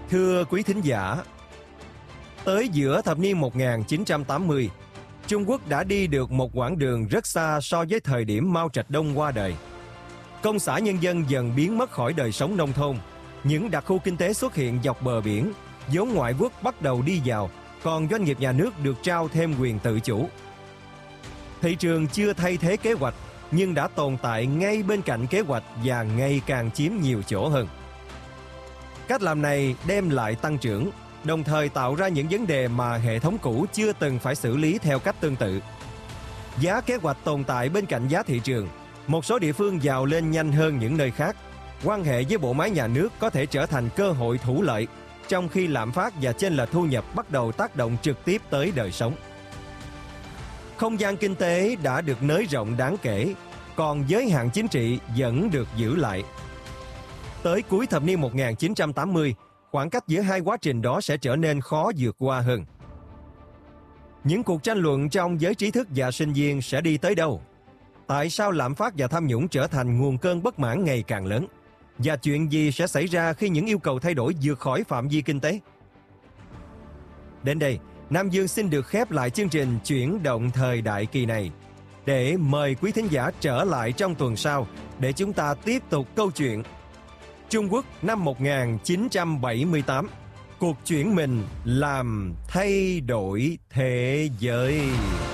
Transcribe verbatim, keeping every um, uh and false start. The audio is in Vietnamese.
Thưa quý thính giả, tới giữa thập niên một nghìn chín trăm tám mươi, Trung Quốc đã đi được một quãng đường rất xa so với thời điểm Mao Trạch Đông qua đời. Công xã nhân dân dần biến mất khỏi đời sống nông thôn, những đặc khu kinh tế xuất hiện dọc bờ biển, vốn ngoại quốc bắt đầu đi vào, còn doanh nghiệp nhà nước được trao thêm quyền tự chủ. Thị trường chưa thay thế kế hoạch, nhưng đã tồn tại ngay bên cạnh kế hoạch và ngày càng chiếm nhiều chỗ hơn. Cách làm này đem lại tăng trưởng, đồng thời tạo ra những vấn đề mà hệ thống cũ chưa từng phải xử lý theo cách tương tự. Giá kế hoạch tồn tại bên cạnh giá thị trường, một số địa phương giàu lên nhanh hơn những nơi khác. Quan hệ với bộ máy nhà nước có thể trở thành cơ hội thủ lợi, trong khi lạm phát và chênh lệch thu nhập bắt đầu tác động trực tiếp tới đời sống. Không gian kinh tế đã được nới rộng đáng kể, còn giới hạn chính trị vẫn được giữ lại. Tới cuối thập niên một nghìn chín trăm tám mươi, khoảng cách giữa hai quá trình đó sẽ trở nên khó vượt qua hơn. Những cuộc tranh luận trong giới trí thức và sinh viên sẽ đi tới đâu? Tại sao lạm phát và tham nhũng trở thành nguồn cơn bất mãn ngày càng lớn? Và chuyện gì sẽ xảy ra khi những yêu cầu thay đổi vượt khỏi phạm vi kinh tế? Đến đây, Nam Dương xin được khép lại chương trình Chuyển động thời đại kỳ này, để mời quý thính giả trở lại trong tuần sau để chúng ta tiếp tục câu chuyện Trung Quốc năm một nghìn chín trăm bảy mươi tám, cuộc chuyển mình làm thay đổi thế giới.